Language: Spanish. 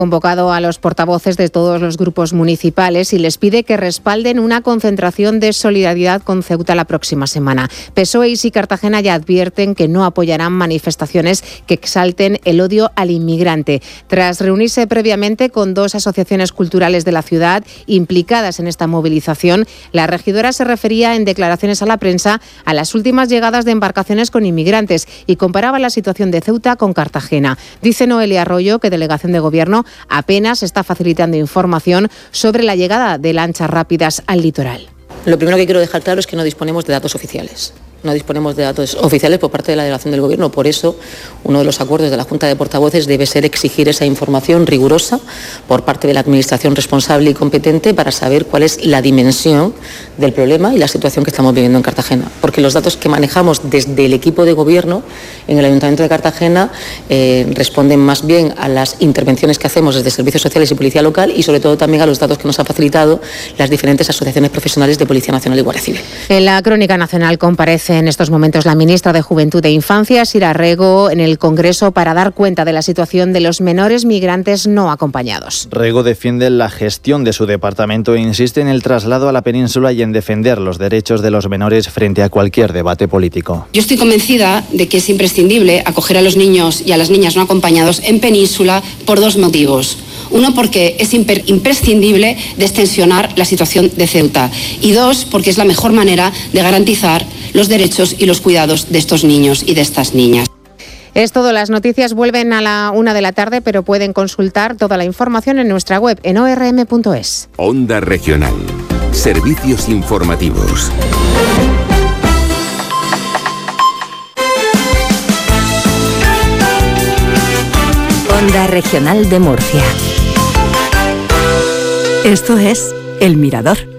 Convocado a los portavoces de todos los grupos municipales y les pide que respalden una concentración de solidaridad con Ceuta la próxima semana. PSOE y Cartagena ya advierten que no apoyarán manifestaciones que exalten el odio al inmigrante. Tras reunirse previamente con 2 asociaciones culturales de la ciudad implicadas en esta movilización, la regidora se refería en declaraciones a la prensa a las últimas llegadas de embarcaciones con inmigrantes y comparaba la situación de Ceuta con Cartagena. Dice Noelia Arroyo que Delegación de Gobierno apenas está facilitando información sobre la llegada de lanchas rápidas al litoral. Lo primero que quiero dejar claro es que no disponemos de datos oficiales. No disponemos de datos oficiales por parte de la Delegación del Gobierno. Por eso, uno de los acuerdos de la Junta de Portavoces debe ser exigir esa información rigurosa por parte de la Administración responsable y competente para saber cuál es la dimensión del problema y la situación que estamos viviendo en Cartagena. Porque los datos que manejamos desde el equipo de Gobierno en el Ayuntamiento de Cartagena responden más bien a las intervenciones que hacemos desde Servicios Sociales y Policía Local y sobre todo también a los datos que nos han facilitado las diferentes asociaciones profesionales de Policía Nacional y Guardia Civil. En la Crónica Nacional comparece en estos momentos la ministra de Juventud e Infancia, Sira Rego, en el Congreso para dar cuenta de la situación de los menores migrantes no acompañados. Rego defiende la gestión de su departamento e insiste en el traslado a la península y en defender los derechos de los menores frente a cualquier debate político. Yo estoy convencida de que es imprescindible acoger a los niños y a las niñas no acompañados en península por 2 motivos. Uno, porque es imprescindible destensionar la situación de Ceuta. Y 2, porque es la mejor manera de garantizar los derechos y los cuidados de estos niños y de estas niñas. Es todo. Las noticias vuelven a la 1 de la tarde, pero pueden consultar toda la información en nuestra web en orm.es. Onda Regional. Servicios informativos. Onda Regional de Murcia. Esto es El Mirador.